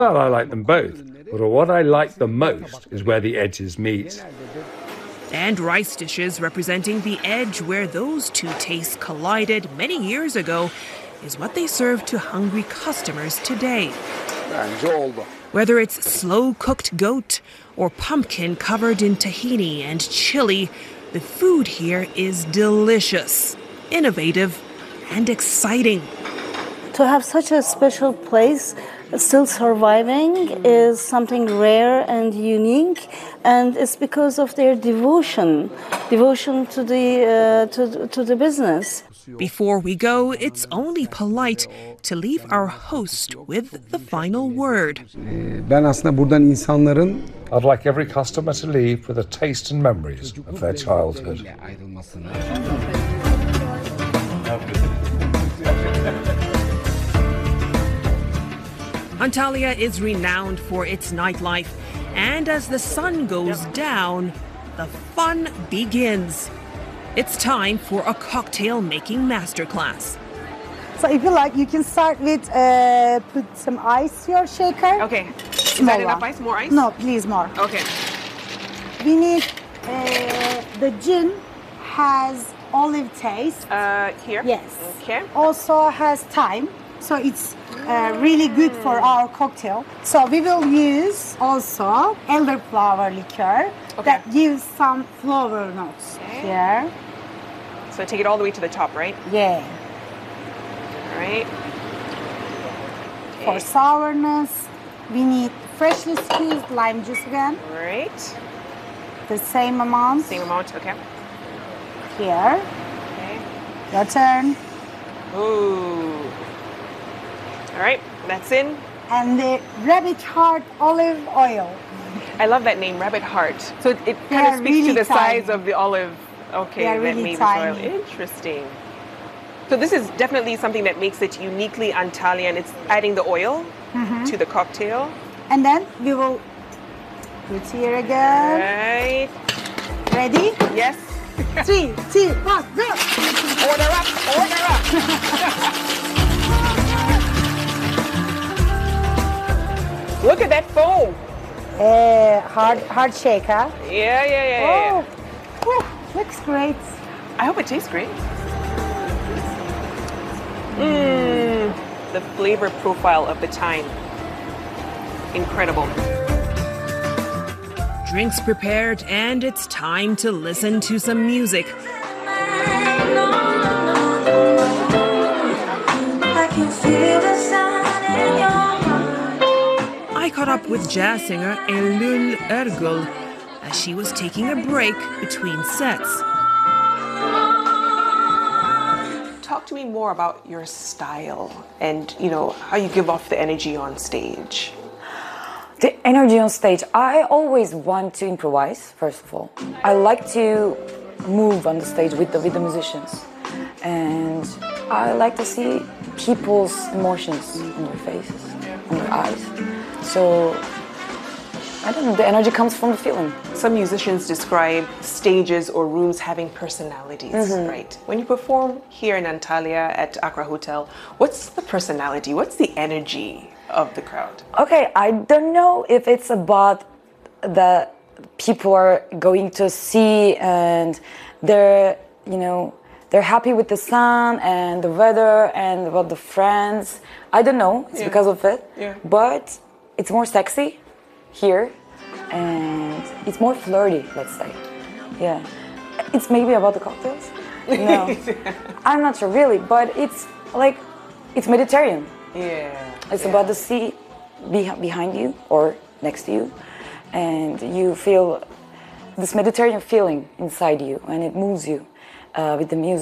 Well, I like them both, but what I like the most is where the edges meet. And rice dishes representing the edge where those two tastes collided many years ago is what they serve to hungry customers today. Whether it's slow-cooked goat or pumpkin covered in tahini and chili, the food here is delicious, innovative, and exciting. To have such a special place still surviving is something rare and unique, and it's because of their devotion to the business. Before we go, it's only polite to leave our host with the final word. Ben aslında buradan insanların I'd like every customer to leave with a taste and memories of their childhood. Antalya is renowned for its nightlife, and as the sun goes down, the fun begins. It's time for a cocktail-making masterclass. So if you like, you can start with put some ice to your shaker. Okay. Is Small that enough one. ice? More ice? No, please more. Okay. We need the gin has olive taste. Here? Yes. Okay. Also has thyme, so it's really good for our cocktail. So we will use also elderflower liqueur that gives some flower notes here. So take it all the way to the top, right? Yeah. All right. For sourness, we need freshly squeezed lime juice again. All right. The same amount. Same amount, okay. Here. Okay. Your turn. Ooh. All right, that's in. And the rabbit heart olive oil. I love that name, Rabbit Heart. So it kind of speaks really to the size tiny. of the olive. Okay, They are that really made this oil. tiny. Interesting. So this is definitely something that makes it uniquely Antalian. It's adding the oil to the cocktail. And then we will put here again. Right. Ready? Yes. 3, 2, 1, go! Order up, order up. Look at that foam. Hard shaker. Yeah. Oh, looks great. I hope it tastes great. The flavor profile of the thyme. Incredible. Drinks prepared, and it's time to listen to some music. I caught up with jazz singer Eylül Ergül as she was taking a break between sets. Talk to me more about your style and, how you give off the energy on stage. The energy on stage, I always want to improvise, first of all. I like to move on the stage with the musicians. And I like to see people's emotions on their faces, on their eyes. So, I don't know, the energy comes from the feeling. Some musicians describe stages or rooms having personalities, right? When you perform here in Antalya at Accra Hotel, what's the personality? What's the energy of the crowd? Okay, I don't know if it's about the people are going to see and they're happy with the sun and the weather and about the friends. I don't know, it's because of it. Yeah. But it's more sexy here and it's more flirty, let's say. Yeah. It's maybe about the cocktails? No. I'm not sure really, but it's Mediterranean. Yeah. It's about the sea behind you or next to you, and you feel this Mediterranean feeling inside you, and it moves you with the music.